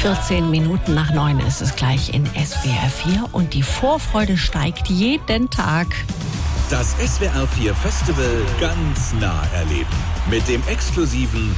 14 Minuten nach 9 ist es gleich in SWR 4 und die Vorfreude steigt jeden Tag. Das SWR 4 Festival ganz nah erleben. Mit dem exklusiven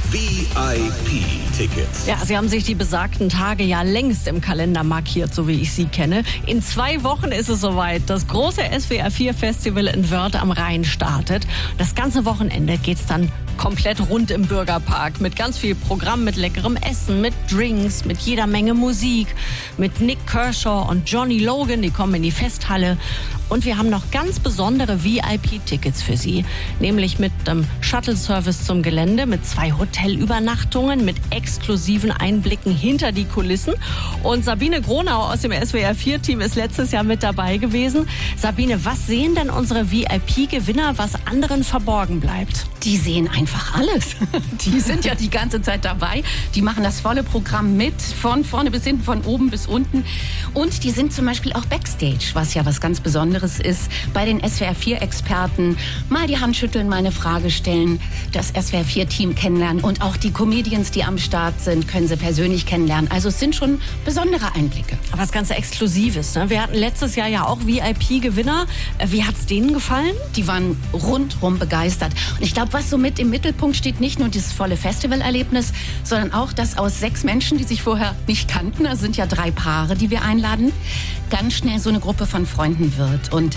VIP-Ticket. Ja, Sie haben sich die besagten Tage ja längst im Kalender markiert, so wie ich Sie kenne. In 2 Wochen ist es soweit. Das große SWR 4 Festival in Wörth am Rhein startet. Das ganze Wochenende geht's dann komplett rund im Bürgerpark. Mit ganz viel Programm, mit leckerem Essen, mit Drinks, mit jeder Menge Musik. Mit Nick Kershaw und Johnny Logan, die kommen in die Festhalle. Und wir haben noch ganz besondere VIP-Tickets für Sie. Nämlich mit einem Shuttle-Service zum Gelände, mit 2 Hotelübernachtungen, mit exklusiven Einblicken hinter die Kulissen. Und Sabine Gronau aus dem SWR 4-Team ist letztes Jahr mit dabei gewesen. Sabine, was sehen denn unsere VIP-Gewinner, was anderen verborgen bleibt? Die sehen einfach alles. Die sind ja die ganze Zeit dabei. Die machen das volle Programm mit, von vorne bis hinten, von oben bis unten. Und die sind zum Beispiel auch Backstage, was ja was ganz Besonderes ist, bei den SWR 4-Experten. Mal die Hand schütteln, mal eine Frage stellen, das SWR 4-Team kennenlernen. Und auch die Comedians, die am Start sind, können sie persönlich kennenlernen. Also es sind schon besondere Einblicke. Aber was ganz Exklusives, ne? Wir hatten letztes Jahr ja auch VIP-Gewinner. Wie hat's denen gefallen? Die waren rundrum begeistert. Und ich glaube, was so mit im Mittelpunkt steht, nicht nur dieses volle Festivalerlebnis, sondern auch, dass aus 6 Menschen, die sich vorher nicht kannten, das sind ja 3 Paare, die wir einladen, ganz schnell so eine Gruppe von Freunden wird. Und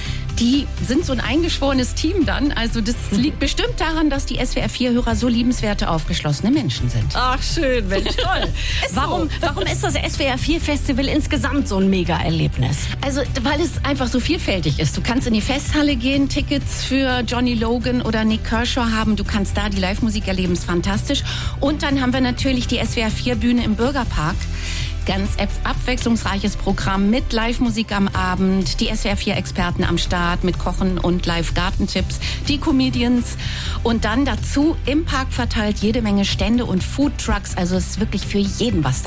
die sind so ein eingeschworenes Team dann. Also das liegt bestimmt daran, dass die SWR 4-Hörer so liebenswerte, aufgeschlossene Menschen sind. Ach schön, Mensch, toll. Warum ist das SWR 4-Festival insgesamt so ein Mega-Erlebnis? Also weil es einfach so vielfältig ist. Du kannst in die Festhalle gehen, Tickets für Johnny Logan oder Nick Kershaw haben. Du kannst da die Live-Musik erleben, ist fantastisch. Und dann haben wir natürlich die SWR 4-Bühne im Bürgerpark. Ganz abwechslungsreiches Programm mit Live-Musik am Abend, die SWR 4-Experten am Start mit Kochen und Live-Gartentipps, die Comedians und dann dazu im Park verteilt jede Menge Stände und Foodtrucks. Also es ist wirklich für jeden was dabei.